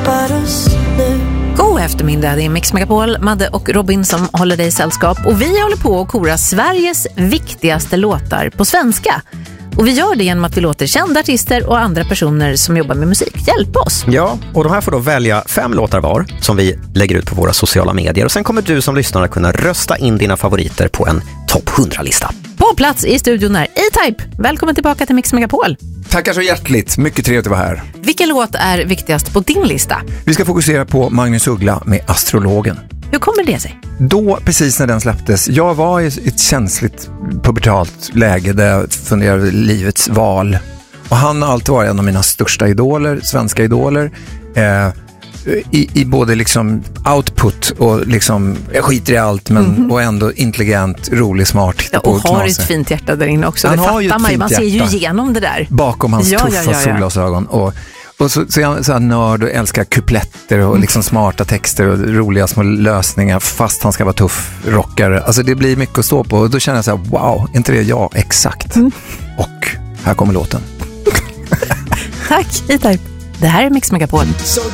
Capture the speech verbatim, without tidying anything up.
träffades nu. God eftermiddag, det är Mix Megapol, Madde och Robin som håller dig i sällskap. Och vi håller på att kora Sveriges viktigaste låtar på svenska. Och vi gör det genom att vi låter kända artister och andra personer som jobbar med musik hjälpa oss. Ja, och de här får då välja fem låtar var som vi lägger ut på våra sociala medier. Och sen kommer du som lyssnare kunna rösta in dina favoriter på en topp hundra-lista. På plats i studion är E-Type. Välkommen tillbaka till Mix Megapol. Tackar så hjärtligt, mycket trevligt att vara här. Vilken låt är viktigast på din lista? Vi ska fokusera på Magnus Uggla med Astrologen. Hur kommer det sig? Då, precis när den släpptes, jag var i ett känsligt pubertalt läge där jag funderade livets val. Och han har alltid varit en av mina största idoler, svenska idoler. Eh, i, I både liksom output och liksom, jag skiter i allt, men mm-hmm. och ändå intelligent, rolig, smart. Ja, och har ett fint hjärta där inne också. Han det har ju fattar man ju. Man ser ju hjärta igenom det där. bakom hans ja, tuffa ja, ja, ja. solglasögon. Och Och så, så är han så här nörd och älskar kupletter och liksom smarta texter och roliga små lösningar fast han ska vara tuff rockare. Alltså det blir mycket att stå på och då känner jag så här, wow, inte det jag exakt. Mm. Och här kommer låten. Tack, E-Type. Det här är Mix Megapol.